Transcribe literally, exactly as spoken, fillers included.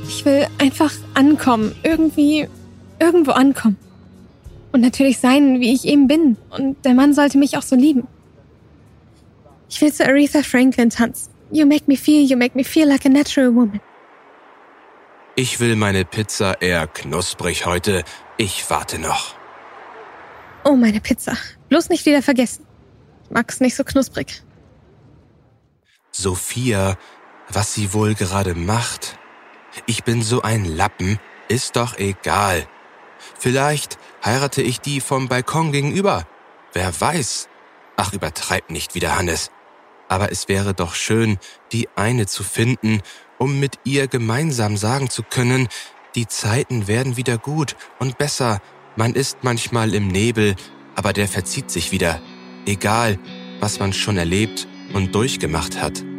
Ich will einfach ankommen, irgendwie, irgendwo ankommen. Und natürlich sein, wie ich eben bin. Und der Mann sollte mich auch so lieben. Ich will zu Aretha Franklin tanzen. You make me feel, you make me feel like a natural woman. Ich will meine Pizza eher knusprig heute. Ich warte noch. Oh, meine Pizza. Bloß nicht wieder vergessen. Ich mag's nicht so knusprig. Sophia, was sie wohl gerade macht? Ich bin so ein Lappen, ist doch egal. Vielleicht heirate ich die vom Balkon gegenüber. Wer weiß? Ach, übertreib nicht wieder, Hannes. Aber es wäre doch schön, die eine zu finden, um mit ihr gemeinsam sagen zu können, die Zeiten werden wieder gut und besser. Man ist manchmal im Nebel, aber der verzieht sich wieder. Egal, was man schon erlebt und durchgemacht hat.